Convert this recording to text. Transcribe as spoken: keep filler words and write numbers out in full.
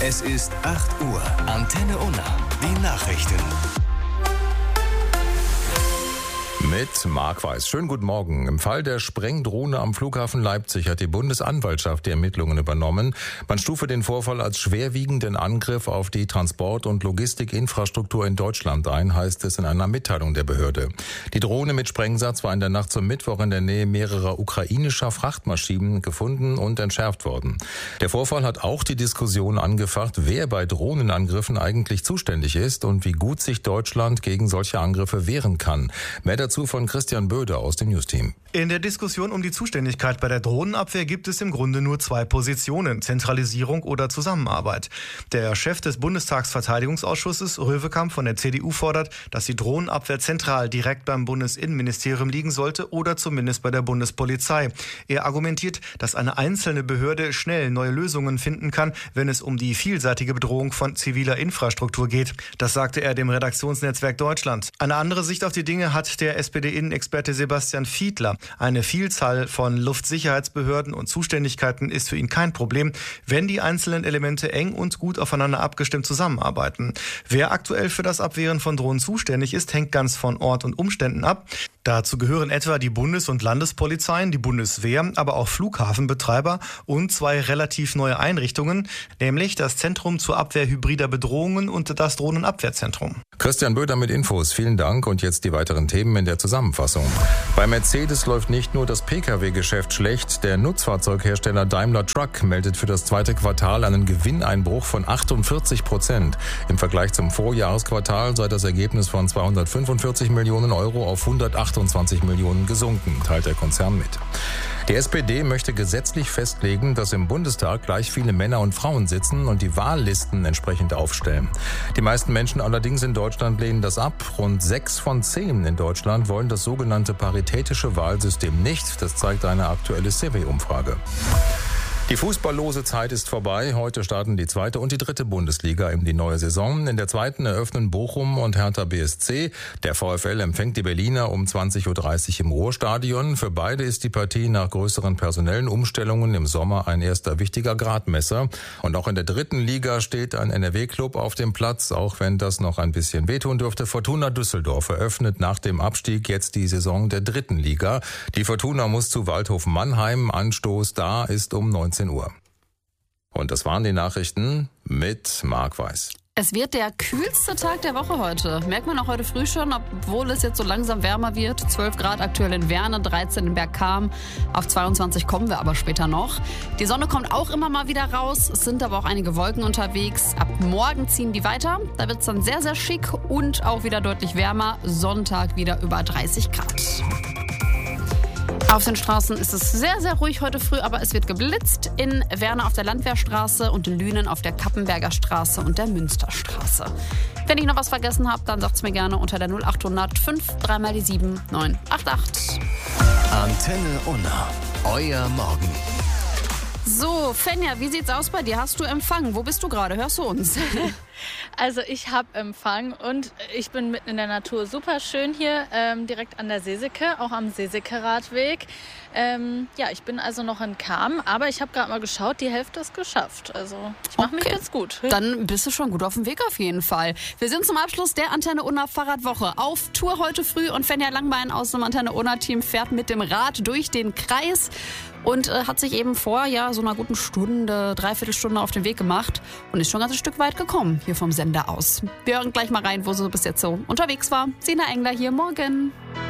Es ist acht Uhr. Antenne Unna. Die Nachrichten. Mit Marc Weiß. Schönen guten Morgen. Im Fall der Sprengdrohne am Flughafen Leipzig hat die Bundesanwaltschaft die Ermittlungen übernommen. Man stufe den Vorfall als schwerwiegenden Angriff auf die Transport- und Logistikinfrastruktur in Deutschland ein, heißt es in einer Mitteilung der Behörde. Die Drohne mit Sprengsatz war in der Nacht zum Mittwoch in der Nähe mehrerer ukrainischer Frachtmaschinen gefunden und entschärft worden. Der Vorfall hat auch die Diskussion angefacht, wer bei Drohnenangriffen eigentlich zuständig ist und wie gut sich Deutschland gegen solche Angriffe wehren kann. Mehr dazu von Christian Böder aus dem Newsteam. In der Diskussion um die Zuständigkeit bei der Drohnenabwehr gibt es im Grunde nur zwei Positionen: Zentralisierung oder Zusammenarbeit. Der Chef des Bundestagsverteidigungsausschusses, Röwekamp von der C D U, fordert, dass die Drohnenabwehr zentral direkt beim Bundesinnenministerium liegen sollte oder zumindest bei der Bundespolizei. Er argumentiert, dass eine einzelne Behörde schnell neue Lösungen finden kann, wenn es um die vielseitige Bedrohung von ziviler Infrastruktur geht. Das sagte er dem Redaktionsnetzwerk Deutschland. Eine andere Sicht auf die Dinge hat der S P D-Innenexperte Sebastian Fiedler. Eine Vielzahl von Luftsicherheitsbehörden und Zuständigkeiten ist für ihn kein Problem, wenn die einzelnen Elemente eng und gut aufeinander abgestimmt zusammenarbeiten. Wer aktuell für das Abwehren von Drohnen zuständig ist, hängt ganz von Ort und Umständen ab. Dazu gehören etwa die Bundes- und Landespolizeien, die Bundeswehr, aber auch Flughafenbetreiber und zwei relativ neue Einrichtungen, nämlich das Zentrum zur Abwehr hybrider Bedrohungen und das Drohnenabwehrzentrum. Christian Böder mit Infos. Vielen Dank und jetzt die weiteren Themen in der Zusammenfassung. Bei Mercedes läuft nicht nur das P K W-Geschäft schlecht. Der Nutzfahrzeughersteller Daimler Truck meldet für das zweite Quartal einen Gewinneinbruch von achtundvierzig Prozent. Im Vergleich zum Vorjahresquartal sei das Ergebnis von zweihundertfünfundvierzig Millionen Euro auf hundertachtundzwanzig Millionen gesunken, teilt der Konzern mit. Die S P D möchte gesetzlich festlegen, dass im Bundestag gleich viele Männer und Frauen sitzen und die Wahllisten entsprechend aufstellen. Die meisten Menschen allerdings in Deutschland lehnen das ab. Rund sechs von zehn in Deutschland wollen das sogenannte paritätische Wahlsystem nicht. Das zeigt eine aktuelle C W U-Umfrage. Die fußballlose Zeit ist vorbei. Heute starten die zweite und die dritte Bundesliga in die neue Saison. In der zweiten eröffnen Bochum und Hertha B S C. Der VfL empfängt die Berliner um zwanzig Uhr dreißig im Ruhrstadion. Für beide ist die Partie nach größeren personellen Umstellungen im Sommer ein erster wichtiger Gradmesser. Und auch in der dritten Liga steht ein N R W-Club auf dem Platz, auch wenn das noch ein bisschen wehtun dürfte. Fortuna Düsseldorf eröffnet nach dem Abstieg jetzt die Saison der dritten Liga. Die Fortuna muss zu Waldhof Mannheim. Anstoß da ist um neunzehn Uhr. Und das waren die Nachrichten mit Marc Weiß. Es wird der kühlste Tag der Woche heute. Merkt man auch heute früh schon, obwohl es jetzt so langsam wärmer wird. zwölf Grad aktuell in Werne, dreizehn in Bergkamen. Auf zweiundzwanzig kommen wir aber später noch. Die Sonne kommt auch immer mal wieder raus. Es sind aber auch einige Wolken unterwegs. Ab morgen ziehen die weiter. Da wird es dann sehr, sehr schick und auch wieder deutlich wärmer. Sonntag wieder über dreißig Grad. Auf den Straßen ist es sehr, sehr ruhig heute früh, aber es wird geblitzt in Werne auf der Landwehrstraße und in Lünen auf der Kappenberger Straße und der Münsterstraße. Wenn ich noch was vergessen habe, dann sagt's mir gerne unter der null acht hundert fünf drei mal die sieben neun acht acht. Antenne Unna, euer Morgen. So, Fenja, wie sieht's aus bei dir? Hast du Empfang? Wo bist du gerade? Hörst du uns? Also ich habe Empfang und ich bin mitten in der Natur. Super schön hier, ähm, direkt an der Seeseke, auch am Seeseke-Radweg. Ähm, ja, ich bin also noch in Cham, aber ich habe gerade mal geschaut, die Hälfte ist geschafft. Also ich mache mich Okay. ganz gut. Dann bist du schon gut auf dem Weg auf jeden Fall. Wir sind zum Abschluss der Antenne Unna Fahrradwoche auf Tour heute früh und Fenja Langbein aus dem Antenne Unna Team fährt mit dem Rad durch den Kreis und äh, hat sich eben vor ja so einer guten Stunde, Dreiviertelstunde auf den Weg gemacht und ist schon ganz ein Stück weit gekommen hier vom Sender aus. Wir hören gleich mal rein, wo sie bis jetzt so unterwegs war. Sina Engler hier, morgen.